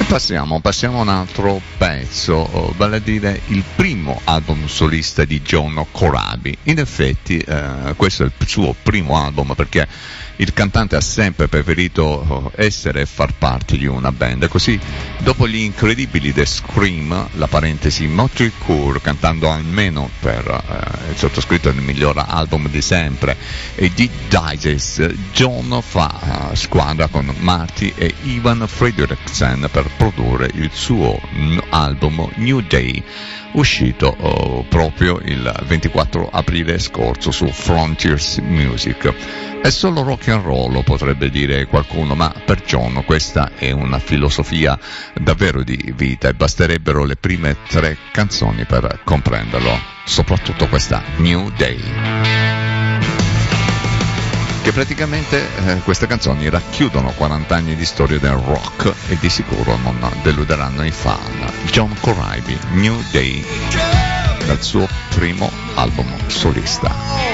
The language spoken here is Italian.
Passiamo a un altro pezzo, vale a dire il primo album solista di John Corabi. In effetti questo è il suo primo album, perché il cantante ha sempre preferito essere e far parte di una band. Così, dopo gli incredibili The Scream, la parentesi Motley Crue, cantando almeno per il sottoscritto il miglior album di sempre, e di Digest, John fa squadra con Marty e Ivan Fredricksen per produrre il suo album New Day, uscito proprio il 24 aprile scorso su Frontiers Music. È solo rock and roll, potrebbe dire qualcuno, ma per John questa è una filosofia davvero di vita e basterebbero le prime 3 canzoni per comprenderlo, soprattutto questa New Day, che praticamente queste canzoni racchiudono 40 anni di storia del rock e di sicuro non deluderanno i fan. John Corabi, New Day, dal suo primo album solista.